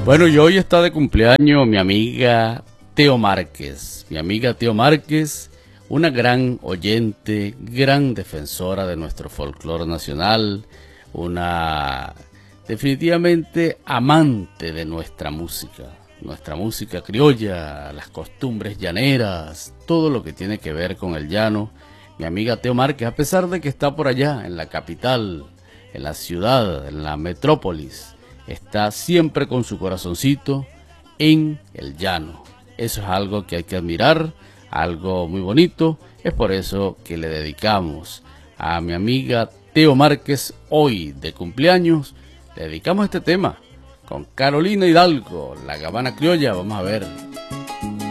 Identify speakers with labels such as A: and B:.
A: Bueno, y hoy está de cumpleaños mi amiga Teo Márquez. Mi amiga Teo Márquez, una gran oyente, gran defensora de nuestro folclore nacional, una definitivamente amante de nuestra música criolla, las costumbres llaneras, todo lo que tiene que ver con el llano. Mi amiga Teo Márquez, a pesar de que está por allá, en la capital, en la ciudad, en la metrópolis, está siempre con su corazoncito en el llano. Eso es algo que hay que admirar, algo muy bonito. Es por eso que le dedicamos a mi amiga Teo Márquez, hoy de cumpleaños, le dedicamos este tema con Carolina Hidalgo, La Gabana Criolla. Vamos a ver